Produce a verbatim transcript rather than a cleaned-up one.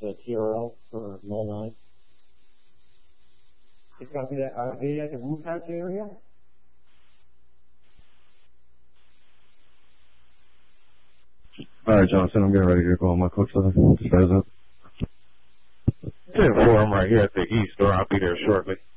uh, T R L for Mall nine. It's going to be that, are they at the roof house area? Alright, Johnson, I'm getting ready to go on my coach for the present. ten four, I'm right here at the east door. I'll be there shortly.